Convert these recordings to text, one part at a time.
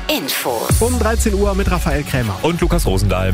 Infos. Um 13 Uhr mit Raphael Krämer. Und Lukas Rosendahl.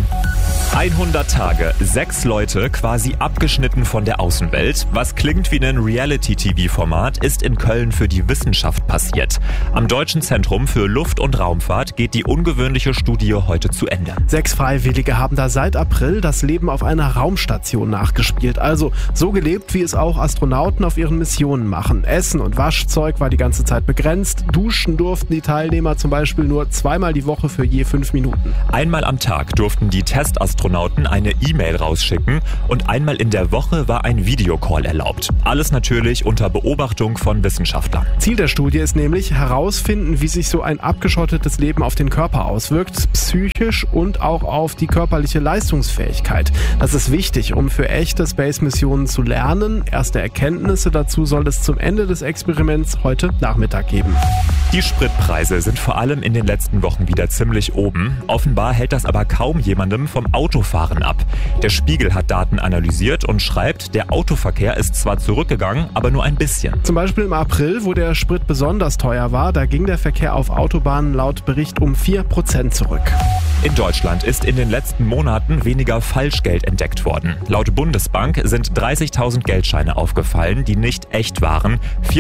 100 Tage, 6 Leute quasi abgeschnitten von der Außenwelt. Was klingt wie ein Reality-TV-Format, ist in Köln für die Wissenschaft passiert. Am Deutschen Zentrum für Luft- und Raumfahrt geht die ungewöhnliche Studie heute zu Ende. 6 Freiwillige haben da seit April das Leben auf einer Raumstation nachgespielt. Also so gelebt, wie es auch Astronauten auf ihren Missionen machen. Essen und Waschzeug war die ganze Zeit begrenzt. Duschen durften die Teilnehmer zum Beispiel nur 2-mal die Woche für je 5 Minuten. Einmal am Tag durften die Testastronauten eine E-Mail rausschicken und einmal in der Woche war ein Videocall erlaubt. Alles natürlich unter Beobachtung von Wissenschaftlern. Ziel der Studie ist nämlich herausfinden, wie sich so ein abgeschottetes Leben auf den Körper auswirkt, psychisch und auch auf die körperliche Leistungsfähigkeit. Das ist wichtig, um für echte Space-Missionen zu lernen. Erste Erkenntnisse dazu soll es zum Ende des Experiments heute Nachmittag geben. Die Spritpreise sind vor allem in den letzten Wochen wieder ziemlich oben. Offenbar hält das aber kaum jemandem vom Autofahren ab. Der Spiegel hat Daten analysiert und schreibt, der Autoverkehr ist zwar zurückgegangen, aber nur ein bisschen. Zum Beispiel im April, wo der Sprit besonders teuer war, da ging der Verkehr auf Autobahnen laut Bericht um 4% zurück. In Deutschland ist in den letzten Monaten weniger Falschgeld entdeckt worden. Laut Bundesbank sind 30.000 Geldscheine aufgefallen, die nicht echt waren.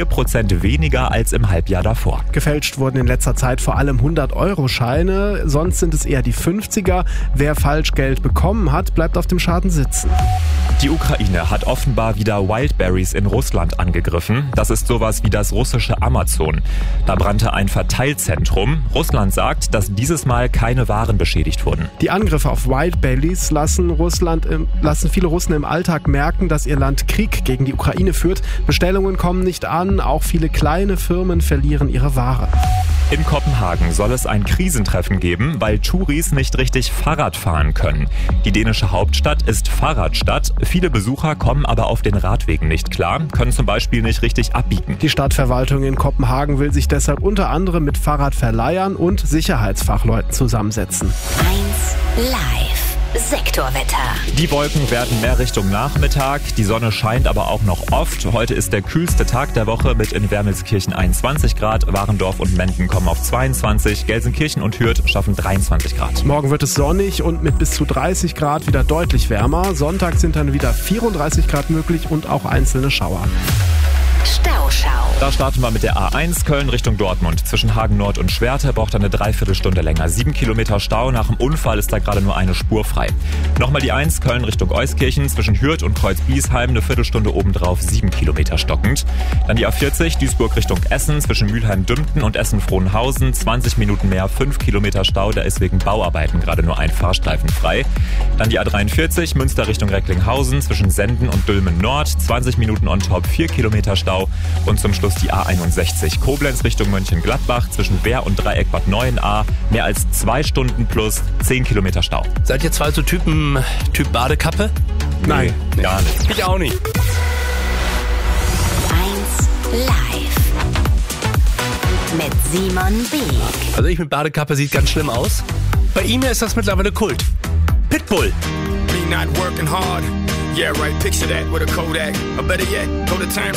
4% weniger als im Halbjahr davor. Gefälscht wurden in letzter Zeit vor allem 100-Euro-Scheine, sonst sind es eher die 50er. Wer Falschgeld bekommen hat, bleibt auf dem Schaden sitzen. Die Ukraine hat offenbar wieder Wildberries in Russland angegriffen. Das ist sowas wie das russische Amazon. Da brannte ein Verteilzentrum. Russland sagt, dass dieses Mal keine Waren beschädigt wurden. Die Angriffe auf Wildberries lassen viele Russen im Alltag merken, dass ihr Land Krieg gegen die Ukraine führt. Bestellungen kommen nicht an, auch viele kleine Firmen verlieren ihre Ware. In Kopenhagen soll es ein Krisentreffen geben, weil Touris nicht richtig Fahrrad fahren können. Die dänische Hauptstadt ist Fahrradstadt. Viele Besucher kommen aber auf den Radwegen nicht klar, können zum Beispiel nicht richtig abbiegen. Die Stadtverwaltung in Kopenhagen will sich deshalb unter anderem mit Fahrradverleihern und Sicherheitsfachleuten zusammensetzen. 1 Live. Sektorwetter. Die Wolken werden mehr Richtung Nachmittag, die Sonne scheint aber auch noch oft. Heute ist der kühlste Tag der Woche mit in Wermelskirchen 21 Grad, Warendorf und Menden kommen auf 22, Gelsenkirchen und Hürth schaffen 23 Grad. Morgen wird es sonnig und mit bis zu 30 Grad wieder deutlich wärmer. Sonntag sind dann wieder 34 Grad möglich und auch einzelne Schauer. Stauschau. Da starten wir mit der A1 Köln Richtung Dortmund. Zwischen Hagen Nord und Schwerte braucht eine Dreiviertelstunde länger. 7 Kilometer Stau. Nach dem Unfall ist da gerade nur eine Spur frei. Nochmal die 1 Köln Richtung Euskirchen. Zwischen Hürth und Kreuz-Biesheim eine Viertelstunde obendrauf. 7 Kilometer stockend. Dann die A40 Duisburg Richtung Essen. Zwischen Mülheim-Dümpten und Essen-Frohnhausen. 20 Minuten mehr, 5 Kilometer Stau. Da ist wegen Bauarbeiten gerade nur ein Fahrstreifen frei. Dann die A43 Münster Richtung Recklinghausen. Zwischen Senden und Dülmen Nord. 20 Minuten on top, 4 Kilometer Stau. Und zum Schluss die A61 Koblenz Richtung Mönchengladbach zwischen Wehr und Dreieck Bad Neuenahr. Mehr als 2 Stunden plus 10 Kilometer Stau. Seid ihr zwei so Typ Badekappe? Nein, gar nicht. Ich auch nicht. 1 Live. Mit Simon Beek. Also ich mit Badekappe sieht ganz schlimm aus. Bei ihm ist das mittlerweile Kult. Pitbull. Me not working hard. Yeah, right. Picture that with a Kodak. Or better yet, go to time.